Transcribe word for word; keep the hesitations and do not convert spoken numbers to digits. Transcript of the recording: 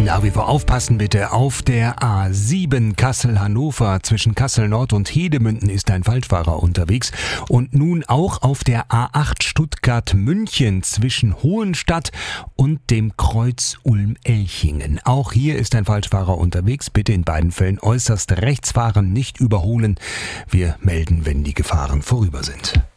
Nach wie vor aufpassen bitte. Auf der A sieben Kassel-Hannover zwischen Kassel-Nord und Hedemünden ist ein Falschfahrer unterwegs. Und nun auch auf der A acht Stuttgart-München zwischen Hohenstadt und dem Kreuz Ulm-Elchingen. Auch hier ist ein Falschfahrer unterwegs. Bitte in beiden Fällen äußerst rechts fahren, nicht überholen. Wir melden, wenn die Gefahren vorüber sind.